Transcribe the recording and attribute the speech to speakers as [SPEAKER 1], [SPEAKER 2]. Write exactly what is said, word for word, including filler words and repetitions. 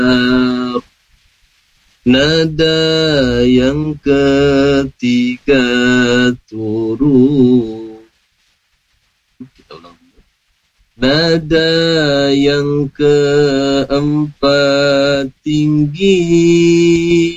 [SPEAKER 1] Nada yang ketiga turun. Kita ulang. Nada yang keempat tinggi.